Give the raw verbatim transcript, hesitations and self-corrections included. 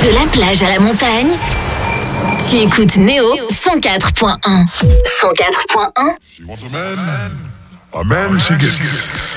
De la plage à la montagne, tu écoutes Néo cent quatre point un. cent quatre point un. She wants a man, a man she gets.